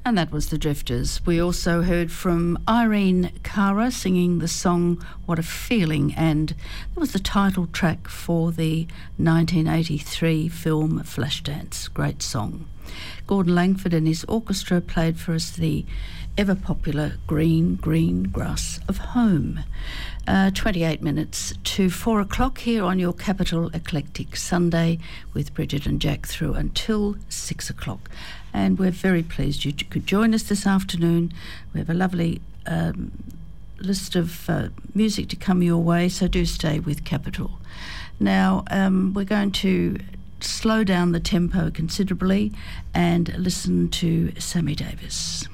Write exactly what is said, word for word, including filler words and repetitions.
And that was The Drifters. We also heard from Irene Cara singing the song What a Feeling, and that was the title track for the nineteen eighty-three film Flashdance. Great song. Gordon Langford and his orchestra played for us the ever-popular Green, Green Grass of Home. Uh, twenty-eight minutes to four o'clock here on your Capital Eclectic Sunday with Bridget and Jack through until six o'clock. And we're very pleased you could join us this afternoon. We have a lovely um, list of uh, music to come your way, so do stay with Capital. Now, um, we're going to slow down the tempo considerably and listen to Sammy Davis.